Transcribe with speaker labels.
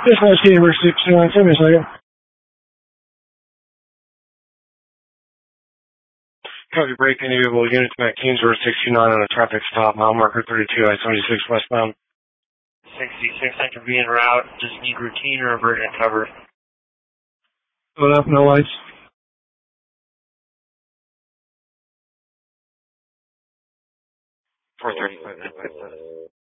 Speaker 1: This is University 621. Give me a second. Copy break enable units back Kingsburg 69 on a traffic stop, mile marker 32, I-76 westbound.
Speaker 2: 66, enter be en route. Just need routine or avert and cover.
Speaker 1: Going up, no lights.
Speaker 2: 435.